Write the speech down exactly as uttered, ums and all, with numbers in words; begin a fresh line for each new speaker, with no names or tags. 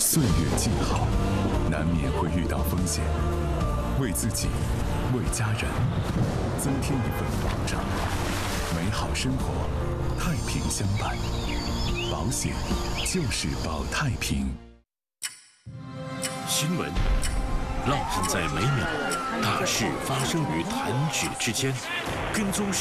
岁月静好，难免会遇到风险，为自己，为家人，增添一份保障。美好生活，太平相伴。保险就是保太平。
新闻烙印在每秒，大事发生于弹指之间，跟踪